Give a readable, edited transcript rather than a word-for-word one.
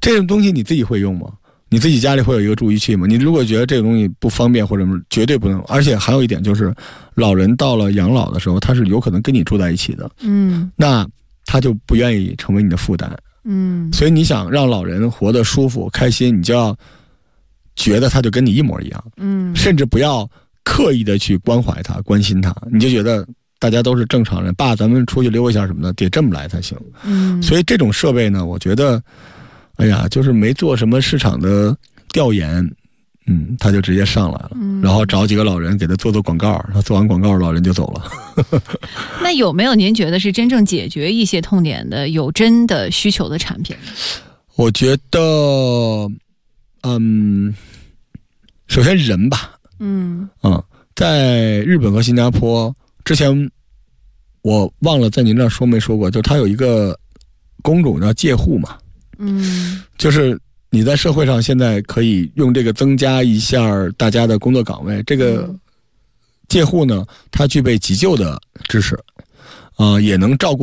这种东西你自己会用吗？你自己家里会有一个助浴器吗？你如果觉得这个东西不方便或者绝对不能。而且还有一点就是，老人到了养老的时候，他是有可能跟你住在一起的，那他就不愿意成为你的负担，所以你想让老人活得舒服开心，你就要觉得他就跟你一模一样，甚至不要刻意的去关怀他关心他，你就觉得大家都是正常人，爸咱们出去溜一下什么的得这么来才行。所以这种设备呢，我觉得哎呀就是没做什么市场的调研，他就直接上来了，然后找几个老人给他做广告，他做完广告老人就走了。 那有没有您觉得是真正解决一些痛点的有真的需求的产品？ 我觉得首先人吧，在日本和新加坡之前我忘了在您这儿说没说过，就它有一个工种叫介护嘛，就是你在社会上现在可以用这个增加一下大家的工作岗位。这个介护呢，它具备急救的知识，也能照顾